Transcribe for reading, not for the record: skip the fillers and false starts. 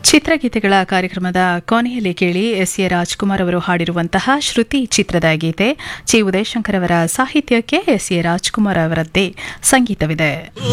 ಚಿತ್ರಗೀತೆಗಳ ಕಾರ್ಯಕ್ರಮದ ಕೊನೆಯಲ್ಲಿ ಕೇಳಿ ಎಸ್ ಎ ರಾಜ್ಕುಮಾರ್ ಅವರು ಹಾಡಿರುವಂತಹ ಶ್ರುತಿ ಚಿತ್ರದ ಗೀತೆ. ಚಿ ಉದಯಶಂಕರ್ ಅವರ ಸಾಹಿತ್ಯಕ್ಕೆ ಎಸ್ ಎ ರಾಜ್ಕುಮಾರ್ ಅವರದ್ದೇ ಸಂಗೀತವಿದೆ.